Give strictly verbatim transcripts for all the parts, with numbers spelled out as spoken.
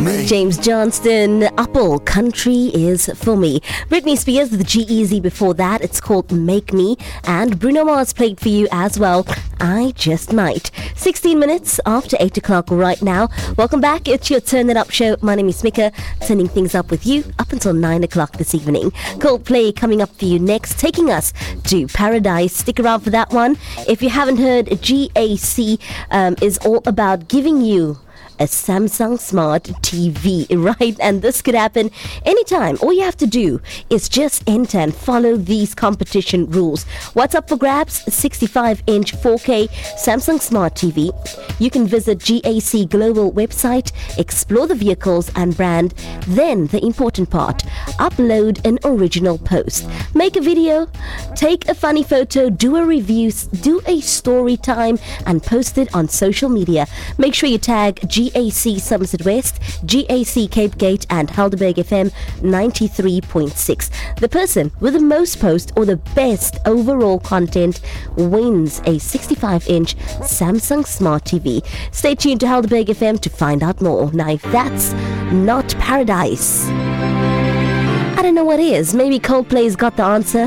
me. James Johnston, Apple, Country is for me. Britney Spears with G-Eazy before that. It's called Make Me. And Bruno Mars played for you as well. I Just Might. sixteen minutes after eight o'clock right now. Welcome back. It's your Turn It Up show. My name is Mika, turning things up with you up until nine o'clock this evening. Coldplay coming up for you next, taking us to Paradise. Stick around for that one. If you haven't heard, G A C um, is all about giving you a Samsung Smart T V, right? And this could happen anytime. All you have to do is just enter and follow these competition rules. What's up for grabs? sixty-five inch four K Samsung Smart T V. You can visit G A C Global website, explore the vehicles and brand. Then the important part, upload an original post. Make a video, take a funny photo, do a review, do a story time and post it on social media. Make sure you tag G A C Somerset West, G A C Cape Gate and Helderberg F M ninety-three point six. The person with the most posts or the best overall content wins a sixty-five inch Samsung Smart T V. Stay tuned to Helderberg F M to find out more. Now if that's not Paradise, I don't know what is. Maybe Coldplay's got the answer.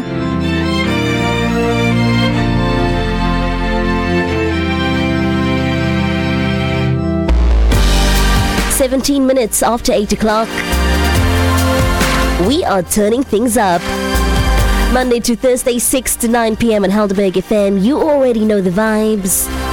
seventeen minutes after eight o'clock. We are turning things up. Monday to Thursday, six to nine p.m. at Helderberg F M. You already know the vibes.